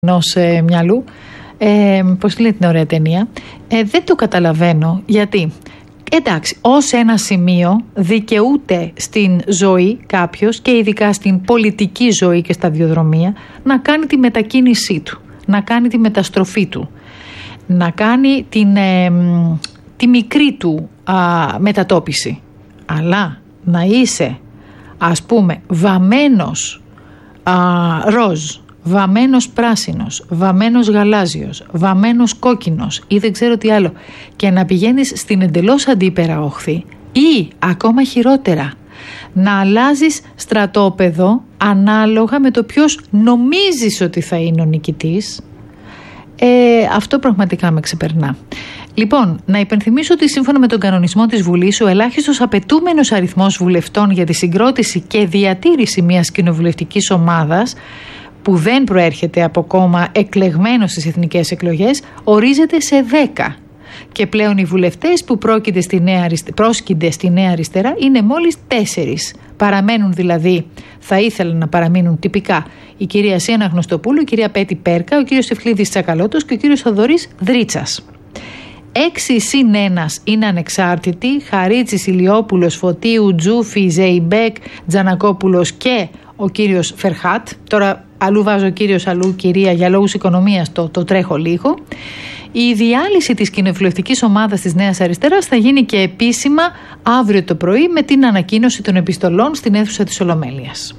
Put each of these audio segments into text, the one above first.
ενός μυαλού. Πώς λέει την ωραία ταινία. Δεν το καταλαβαίνω γιατί. Εντάξει, ως ένα σημείο δικαιούται στην ζωή κάποιος και ειδικά στην πολιτική ζωή και στα σταδιοδρομία να κάνει τη μετακίνησή του, να κάνει τη μεταστροφή του, να κάνει τη μικρή του μετατόπιση. Αλλά να είσαι, ας πούμε, βαμμένος ροζ, βαμμένος πράσινος, βαμμένος γαλάζιος, βαμμένος κόκκινος ή δεν ξέρω τι άλλο και να πηγαίνεις στην εντελώς αντίπερα όχθη ή ακόμα χειρότερα να αλλάζεις στρατόπεδο ανάλογα με το ποιος νομίζεις ότι θα είναι ο νικητής, αυτό πραγματικά με ξεπερνά. Λοιπόν, να υπενθυμίσω ότι σύμφωνα με τον κανονισμό της Βουλής, ο ελάχιστος απαιτούμενος αριθμός βουλευτών για τη συγκρότηση και διατήρηση μιας κοινοβουλευτικής ομάδας που δεν προέρχεται από κόμμα εκλεγμένο στις εθνικές εκλογές ορίζεται σε 10. Και πλέον οι βουλευτές που πρόσκυνται στη Νέα Αριστερά είναι μόλις 4. Παραμένουν δηλαδή, θα ήθελαν να παραμείνουν τυπικά η κυρία Σίνα Γνωστοπούλου, η κυρία Πέτη Πέρκα, ο κύριος Ευκλήδης Τσακαλώτος και ο κύριος Θοδωρής Δρίτσας. 6 συν 1 είναι ανεξάρτητοι, Χαρίτσης, Ηλιόπουλος, Φωτίου, Τζούφη, Ζεϊμπέκ, Τζανακόπουλος και ο κύριος Φερχάτ. Τώρα αλλού βάζω κύριος, αλλού κυρία, για λόγους οικονομίας το τρέχω λίγο. Η διάλυση της κοινοβουλευτικής ομάδας της Νέας Αριστεράς θα γίνει και επίσημα αύριο το πρωί με την ανακοίνωση των επιστολών στην αίθουσα της Ολομέλειας.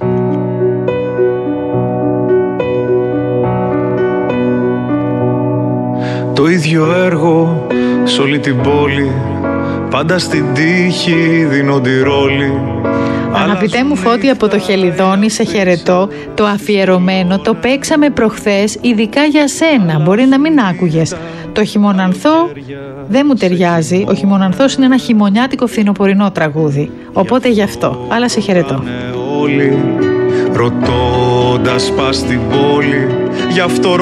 Το ίδιο έργο σ' όλη την πόλη, πάντα στην τύχη δίνονται ρόλοι. Αγαπητέ μου Φώτη από το Χελιδόνι, σε χαιρετώ. Το αφιερωμένο το παίξαμε προχθές ειδικά για σένα. Μπορεί να μην άκουγες. Το Χειμωνανθό δεν μου ταιριάζει. Ο Χειμωνανθός είναι ένα χειμωνιάτικο φθινοπορεινό τραγούδι. Οπότε γι' αυτό. Αλλά σε χαιρετώ. Ρωτώντας πας στην πόλη, γι' αυτό